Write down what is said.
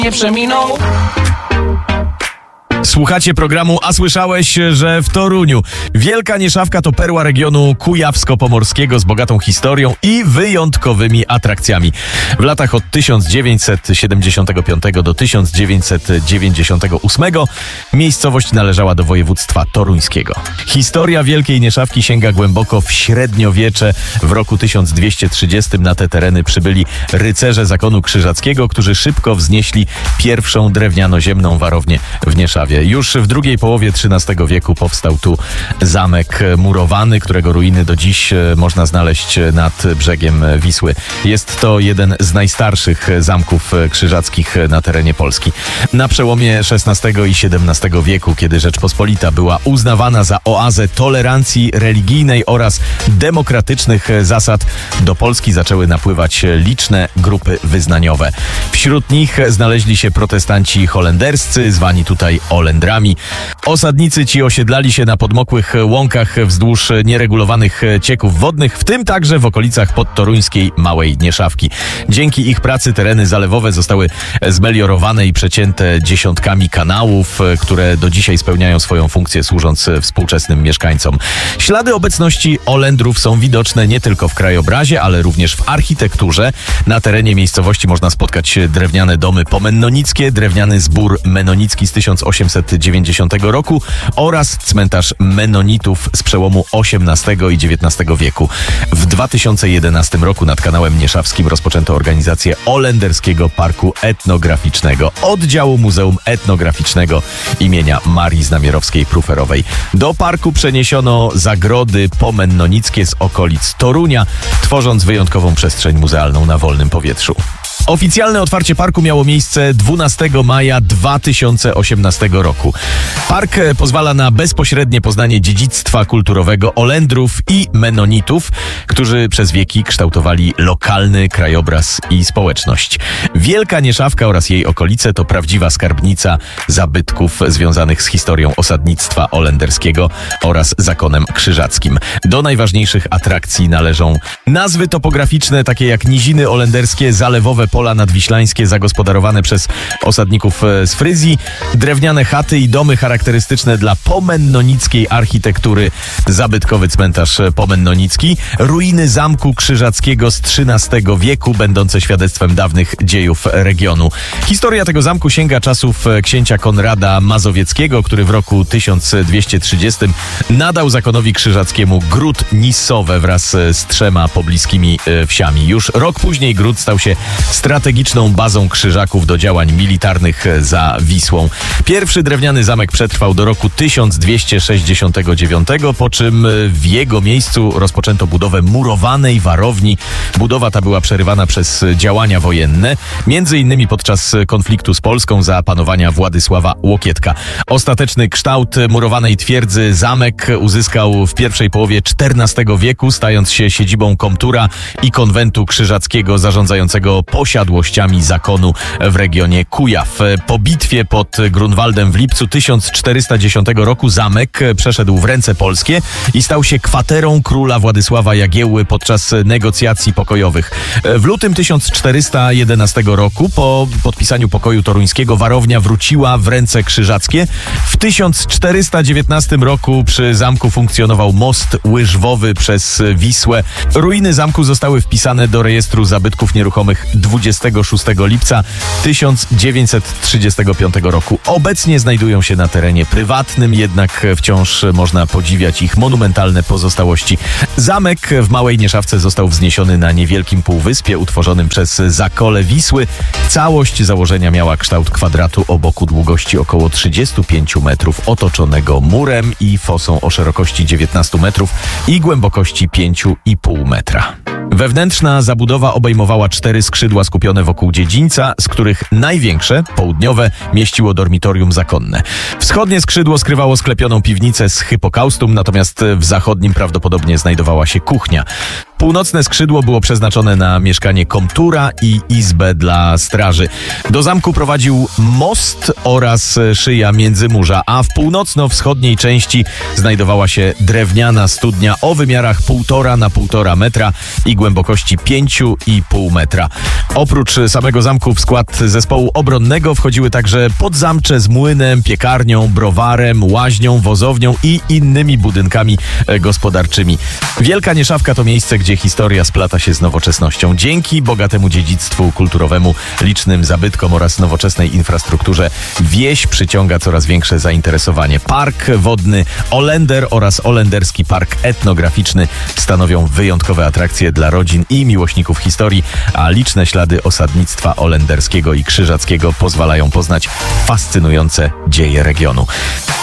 nie przeminął. Słuchacie programu A słyszałeś, że w Toruniu Wielka Nieszawka to perła regionu kujawsko-pomorskiego z bogatą historią i wyjątkowymi atrakcjami. W latach od 1975 do 1998 miejscowość należała do województwa toruńskiego. Historia Wielkiej Nieszawki sięga głęboko w średniowiecze. W roku 1230 na te tereny przybyli rycerze zakonu krzyżackiego, którzy szybko wznieśli pierwszą drewniano-ziemną warownię w Nieszawie. Już w drugiej połowie XIII wieku powstał tu zamek murowany, którego ruiny do dziś można znaleźć nad brzegiem Wisły. Jest to jeden z najstarszych zamków krzyżackich na terenie Polski. Na przełomie XVI i XVII wieku, kiedy Rzeczpospolita była uznawana za oazę tolerancji religijnej oraz demokratycznych zasad, do Polski zaczęły napływać liczne grupy wyznaniowe. Wśród nich znaleźli się protestanci holenderscy, zwani tutaj Olendrami. Osadnicy ci osiedlali się na podmokłych łąkach wzdłuż nieregulowanych cieków wodnych, w tym także w okolicach podtoruńskiej Małej Nieszawki. Dzięki ich pracy tereny zalewowe zostały zmeliorowane i przecięte dziesiątkami kanałów, które do dzisiaj spełniają swoją funkcję, służąc współczesnym mieszkańcom. Ślady obecności Olendrów są widoczne nie tylko w krajobrazie, ale również w architekturze. Na terenie miejscowości można spotkać drewniane domy pomennonickie, drewniany zbór menonicki z 1890 roku oraz cmentarz menonitów z przełomu XVIII i XIX wieku. W 2011 roku nad kanałem nieszawskim rozpoczęto organizację Olenderskiego Parku Etnograficznego, oddziału Muzeum Etnograficznego imienia Marii Znamierowskiej-Pruferowej. Do parku przeniesiono zagrody pomennonickie z okolic Torunia, tworząc wyjątkową przestrzeń muzealną na wolnym powietrzu. Oficjalne otwarcie parku miało miejsce 12 maja 2018 roku. Park pozwala na bezpośrednie poznanie dziedzictwa kulturowego Olendrów i Menonitów, którzy przez wieki kształtowali lokalny krajobraz i społeczność. Wielka Nieszawka oraz jej okolice to prawdziwa skarbnica zabytków związanych z historią osadnictwa olenderskiego oraz zakonem krzyżackim. Do najważniejszych atrakcji należą nazwy topograficzne, takie jak niziny olenderskie, zalewowe pola nadwiślańskie zagospodarowane przez osadników z Fryzji, drewniane chaty i domy charakterystyczne dla pomennonickiej architektury, zabytkowy cmentarz pomennonicki, ruiny zamku krzyżackiego z XIII wieku, będące świadectwem dawnych dziejów regionu. Historia tego zamku sięga czasów księcia Konrada Mazowieckiego, który w roku 1230 nadał zakonowi krzyżackiemu gród Nissowe wraz z 3 pobliskimi wsiami. Już rok później gród stał się strategiczną bazą krzyżaków do działań militarnych za Wisłą. Pierwszy drewniany zamek przetrwał do roku 1269, po czym w jego miejscu rozpoczęto budowę murowanej warowni. Budowa ta była przerywana przez działania wojenne, między innymi podczas konfliktu z Polską za panowania Władysława Łokietka. Ostateczny kształt murowanej twierdzy zamek uzyskał w pierwszej połowie XIV wieku, stając się siedzibą komtura i konwentu krzyżackiego zarządzającego posiadłościami zakonu w regionie Kujaw. Po bitwie pod Grunwaldem w lipcu 1410 roku zamek przeszedł w ręce polskie i stał się kwaterą króla Władysława Jagiełły podczas negocjacji pokojowych. W lutym 1411 roku po podpisaniu pokoju toruńskiego warownia wróciła w ręce krzyżackie. W 1419 roku przy zamku funkcjonował most łyżwowy przez Wisłę. Ruiny zamku zostały wpisane do rejestru zabytków nieruchomych 26 lipca 1935 roku. Obecnie znajdują się na terenie prywatnym, jednak wciąż można podziwiać ich monumentalne pozostałości. Zamek w Małej Nieszawce został wzniesiony na niewielkim półwyspie utworzonym przez zakole Wisły. Całość założenia miała kształt kwadratu o boku długości około 35 metrów, otoczonego murem i fosą o szerokości 19 metrów i głębokości 5,5 metra. Wewnętrzna zabudowa obejmowała 4 skrzydła skupione wokół dziedzińca, z których największe, południowe, mieściło dormitorium zakonne. Wschodnie skrzydło skrywało sklepioną piwnicę z hypokaustum, natomiast w zachodnim prawdopodobnie znajdowała się kuchnia. Północne skrzydło było przeznaczone na mieszkanie komtura i izbę dla straży. Do zamku prowadził most oraz szyja międzymurza, a w północno-wschodniej części znajdowała się drewniana studnia o wymiarach 1,5 na 1,5 metra i głębokości 5,5 metra. Oprócz samego zamku w skład zespołu obronnego wchodziły także podzamcze z młynem, piekarnią, browarem, łaźnią, wozownią i innymi budynkami gospodarczymi. Wielka Nieszawka to miejsce, gdzie historia splata się z nowoczesnością. Dzięki bogatemu dziedzictwu kulturowemu, licznym zabytkom oraz nowoczesnej infrastrukturze wieś przyciąga coraz większe zainteresowanie. Park wodny Olender oraz Olenderski Park Etnograficzny stanowią wyjątkowe atrakcje dla rodzin i miłośników historii, a liczne ślady osadnictwa olenderskiego i krzyżackiego pozwalają poznać fascynujące dzieje regionu.